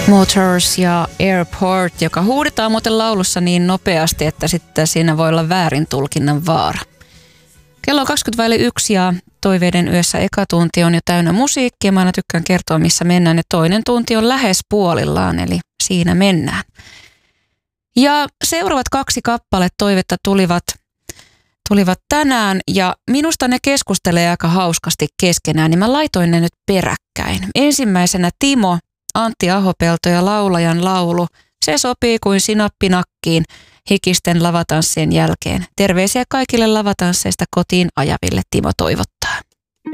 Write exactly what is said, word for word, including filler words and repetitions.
Motors ja Airport, joka huudetaan muuten laulussa niin nopeasti, että sitten siinä voi olla väärin tulkinnan vaara. Kello on kaksikymmentä vaille yksi ja Toiveiden yössä eka tunti on jo täynnä musiikkia. Mä aina tykkään kertoa, missä mennään, ja toinen tunti on lähes puolillaan, eli siinä mennään. Ja seuraavat kaksi kappaletta toivetta tulivat, tulivat tänään, ja minusta ne keskustelee aika hauskasti keskenään, niin mä laitoin ne nyt peräkkäin. Ensimmäisenä Timo, Antti Ahopelto ja laulajan laulu. Se sopii kuin sinappinakkiin hikisten lavatanssien jälkeen. Terveisiä kaikille lavatansseista kotiin ajaville, Timo toivottaa.